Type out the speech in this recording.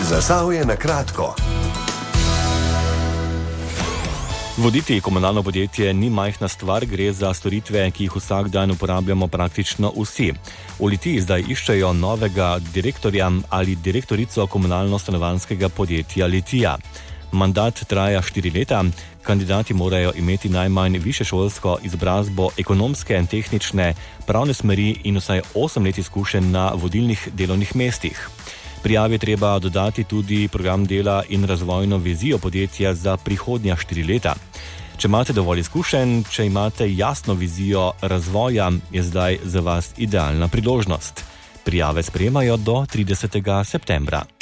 Zasavje na kratko. Voditi komunalno podjetje ni majhna stvar, gre za storitve, ki jih vsak dan uporabljamo praktično vsi. V Litiji zdaj iščejo novega direktorja ali direktorico komunalno-stanovanjskega podjetja Litija. Mandat traja 4 leta, kandidati morajo imeti najmanj višješolsko izobrazbo ekonomske, tehnične, pravne smeri in vsaj 8 let izkušenj na vodilnih delovnih mestih. Prijavi je treba dodati tudi program dela in razvojno vizijo podjetja za prihodnja 4 leta. Če imate dovolj izkušenj, če imate jasno vizijo razvoja, je zdaj za vas idealna priložnost. Prijave sprejemajo do 30. septembra.